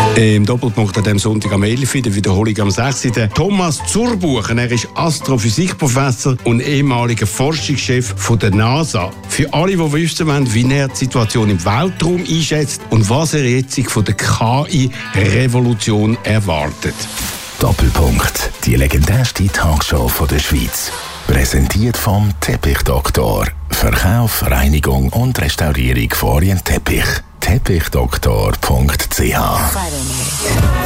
Im Doppelpunkt an diesem Sonntag am 11. der Wiederholung am 6. Der Thomas Zurbuchen. Er ist Astrophysikprofessor und ehemaliger Forschungschef von der NASA. Für alle, die wissen wollen, wie er die Situation im Weltraum einschätzt und was er jetzt von der KI-Revolution erwartet. Doppelpunkt. Die legendärste Talkshow der Schweiz. Präsentiert vom Teppichdoktor. Verkauf, Reinigung und Restaurierung von Orientteppich. Teppichdoktor.ch